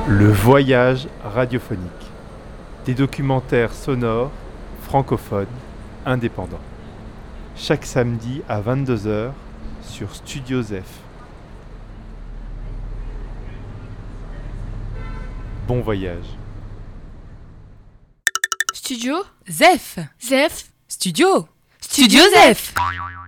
Le voyage radiophonique. Des documentaires sonores, francophones, indépendants. Chaque samedi à 22h sur Studio Zef. Bon voyage. Studio Zef. Zef Studio Studio Zef.